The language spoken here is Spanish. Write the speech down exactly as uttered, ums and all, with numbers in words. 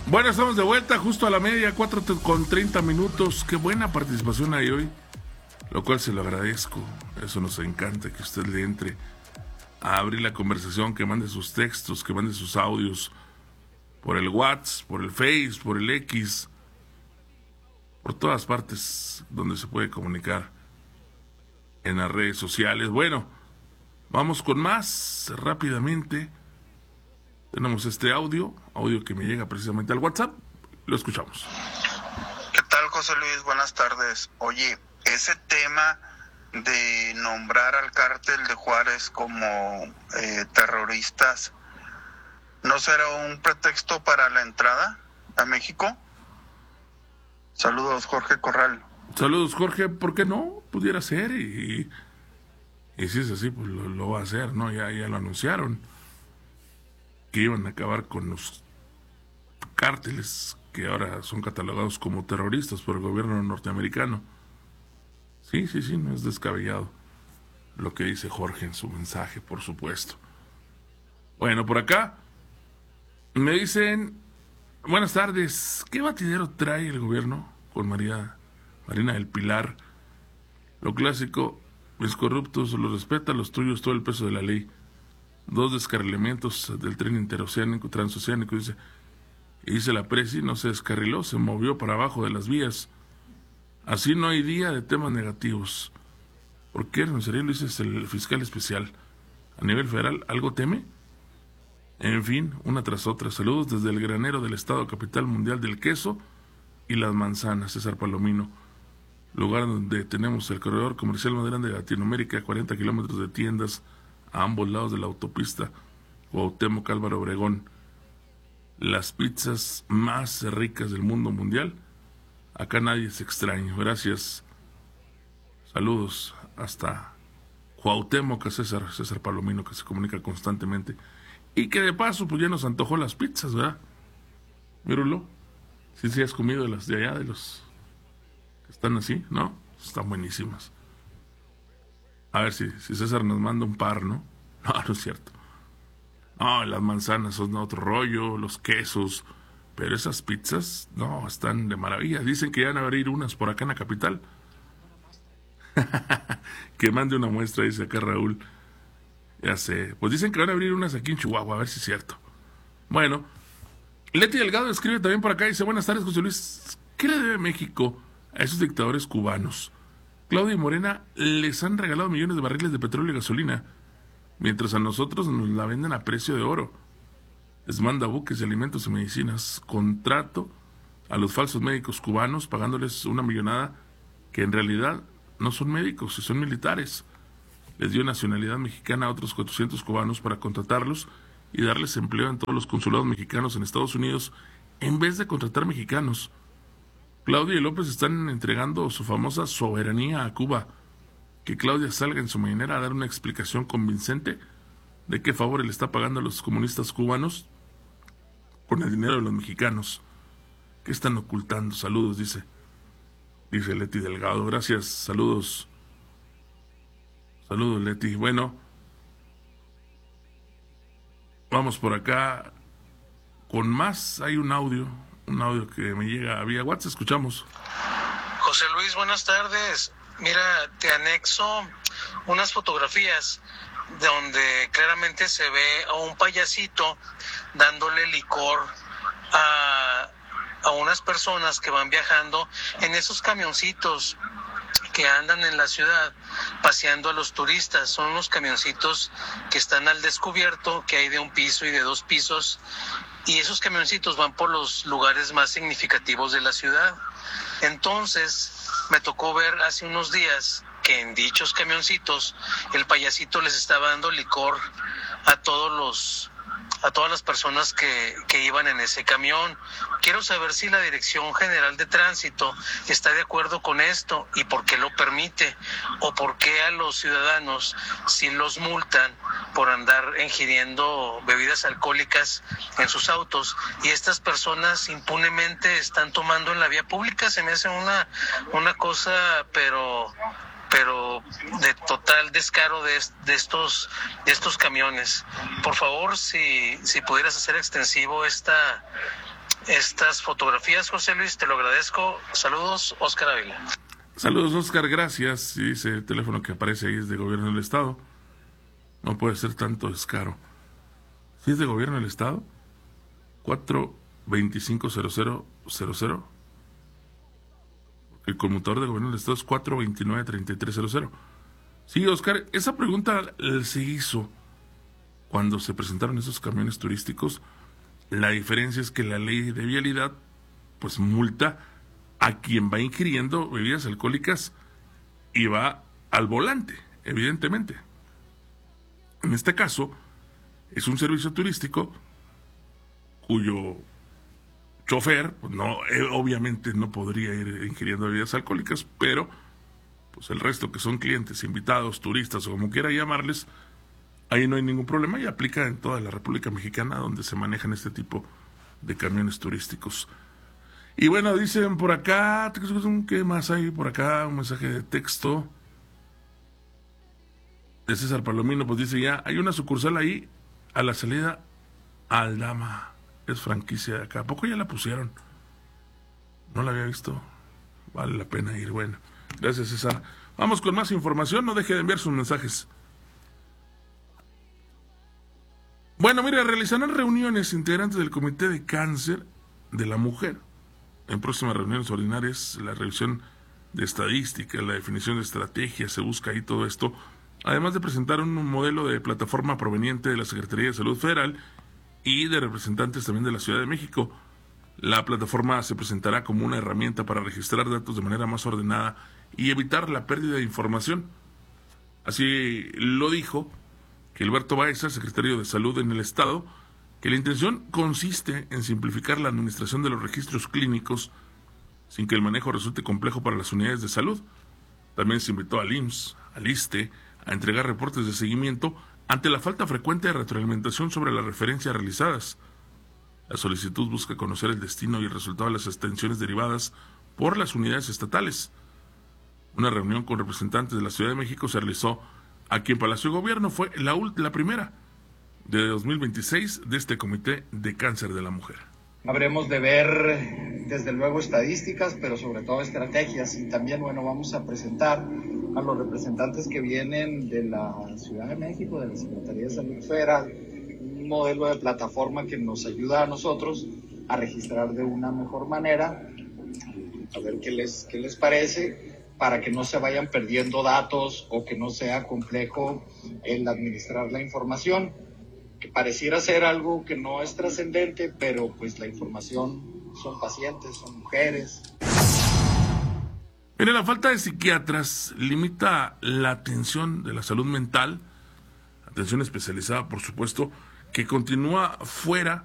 Bueno, estamos de vuelta justo a la media, cuatro con treinta minutos. Qué buena participación hay hoy, lo cual se lo agradezco. Eso nos encanta, que usted le entre a abrir la conversación, que mande sus textos, que mande sus audios por el WhatsApp, por el Face, por el X, por todas partes donde se puede comunicar en las redes sociales. Bueno, vamos con más rápidamente. Tenemos este audio, audio que me llega precisamente al WhatsApp. Lo escuchamos. ¿Qué tal, José Luis? Buenas tardes. Oye, ese tema de nombrar al cártel de Juárez como eh, terroristas, ¿no será un pretexto para la entrada a México? Saludos, Jorge Corral. Saludos, Jorge. ¿Por qué no? Pudiera ser y, y si es así, pues lo, lo va a hacer, ¿no? Ya, ya lo anunciaron, que iban a acabar con los cárteles que ahora son catalogados como terroristas por el gobierno norteamericano. Sí, sí, sí, no es descabellado lo que dice Jorge en su mensaje, por supuesto. Bueno, por acá me dicen, buenas tardes, ¿qué batidero trae el gobierno con María Marina del Pilar? Lo clásico, mis corruptos los respeta, los tuyos todo el peso de la ley. Dos descarrilamientos del tren interoceánico, transoceánico, dice, y dice la presi, no se descarriló, se movió para abajo de las vías. Así no hay día de temas negativos. ¿Por qué? ¿En serio lo dice el fiscal especial? A nivel federal, ¿algo teme? En fin, una tras otra. Saludos desde el granero del estado capital mundial del queso y las manzanas, César Palomino, lugar donde tenemos el corredor comercial más grande de Latinoamérica, cuarenta kilómetros de tiendas a ambos lados de la autopista Cuauhtémoc Álvaro Obregón. Las pizzas más ricas del mundo mundial. Acá nadie se extraña. Gracias. Saludos hasta Cuauhtémoc, a César, César Palomino, que se comunica constantemente. Y que de paso, pues ya nos antojó las pizzas, ¿verdad? Míralo. Si sí, has comido de las de allá, de los que están así, ¿no? Están buenísimas. A ver si, si César nos manda un par, ¿no? No, no es cierto. No, las manzanas son otro rollo, los quesos. Pero esas pizzas, no, están de maravilla. Dicen que ya van a abrir unas por acá en la capital. Que mande una muestra, dice acá Raúl. Ya sé. Pues dicen que van a abrir unas aquí en Chihuahua, a ver si es cierto. Bueno, Leti Delgado escribe también por acá, dice, buenas tardes, José Luis. ¿Qué le debe México a esos dictadores cubanos? Claudia y Morena les han regalado millones de barriles de petróleo y gasolina, mientras a nosotros nos la venden a precio de oro. Les manda buques de alimentos y medicinas, contrato a los falsos médicos cubanos, pagándoles una millonada que en realidad no son médicos, son militares. Les dio nacionalidad mexicana a otros cuatrocientos cubanos para contratarlos y darles empleo en todos los consulados mexicanos en Estados Unidos, en vez de contratar mexicanos. Claudia y López están entregando su famosa soberanía a Cuba. Que Claudia salga en su mañanera a dar una explicación convincente de qué favor le está pagando a los comunistas cubanos con el dinero de los mexicanos. ¿Qué están ocultando? Saludos, dice. Dice Leti Delgado. Gracias, saludos. Saludos, Leti. Bueno, vamos por acá con más. Hay un audio. Un audio que me llega vía WhatsApp, escuchamos. José Luis, buenas tardes. Mira, te anexo unas fotografías donde claramente se ve a un payasito dándole licor a, a unas personas que van viajando en esos camioncitos que andan en la ciudad paseando a los turistas. Son unos camioncitos que están al descubierto, que hay de un piso y de dos pisos, y esos camioncitos van por los lugares más significativos de la ciudad. Entonces, me tocó ver hace unos días que en dichos camioncitos el payasito les estaba dando licor a todos los a todas las personas que, que iban en ese camión. Quiero saber si la Dirección General de Tránsito está de acuerdo con esto y por qué lo permite, o por qué a los ciudadanos si los multan por andar ingiriendo bebidas alcohólicas en sus autos y estas personas impunemente están tomando en la vía pública. Se me hace una, una cosa, pero... pero de total descaro de, de estos de estos camiones. Por favor, si si pudieras hacer extensivo esta estas fotografías, José Luis, te lo agradezco. Saludos, Óscar Ávila. Saludos, Óscar, gracias. Y ese teléfono que aparece ahí es de gobierno del estado. No puede ser tanto descaro. ¿Sí es de gobierno del estado? cuatro veinticinco cero cero cero cero. El conmutador de gobierno del estado es cuatro veintinueve treinta y tres cero cero. Sí, Óscar, esa pregunta se hizo cuando se presentaron esos camiones turísticos. La diferencia es que la ley de vialidad pues multa a quien va ingiriendo bebidas alcohólicas y va al volante, evidentemente. En este caso, es un servicio turístico cuyo chofer, pues no, eh, obviamente no podría ir ingiriendo bebidas alcohólicas, pero pues el resto que son clientes, invitados, turistas o como quiera llamarles, ahí no hay ningún problema y aplica en toda la República Mexicana donde se manejan este tipo de camiones turísticos. Y bueno, dicen por acá, ¿qué más hay por acá? Un mensaje de texto de César Palomino, pues dice ya, hay una sucursal ahí a la salida a Aldama, es franquicia de acá. ¿A poco ya la pusieron? No la había visto. Vale la pena ir, bueno. Gracias, César. Vamos con más información, no deje de enviar sus mensajes. Bueno, mire, realizarán reuniones integrantes del Comité de Cáncer de la Mujer. En próximas reuniones ordinarias, la revisión de estadística, la definición de estrategias, se busca ahí todo esto, además de presentar un modelo de plataforma proveniente de la Secretaría de Salud Federal y de representantes también de la Ciudad de México. La plataforma se presentará como una herramienta para registrar datos de manera más ordenada y evitar la pérdida de información. Así lo dijo Gilberto Baeza, secretario de Salud en el Estado, que la intención consiste en simplificar la administración de los registros clínicos sin que el manejo resulte complejo para las unidades de salud. También se invitó al I M S S, al ISSSTE, a entregar reportes de seguimiento ante la falta frecuente de retroalimentación sobre las referencias realizadas. La solicitud busca conocer el destino y el resultado de las extensiones derivadas por las unidades estatales. Una reunión con representantes de la Ciudad de México se realizó aquí en Palacio de Gobierno. Fue la, la primera de dos mil veintiséis de este Comité de Cáncer de la Mujer. Habremos de ver, desde luego, estadísticas, pero sobre todo estrategias. Y también, bueno, vamos a presentar a los representantes que vienen de la Ciudad de México, de la Secretaría de Salud Federal, un modelo de plataforma que nos ayuda a nosotros a registrar de una mejor manera, a ver qué les, qué les parece, para que no se vayan perdiendo datos o que no sea complejo el administrar la información, que pareciera ser algo que no es trascendente, pero pues la información son pacientes, son mujeres. Mire, la falta de psiquiatras limita la atención de la salud mental, atención especializada, por supuesto, que continúa fuera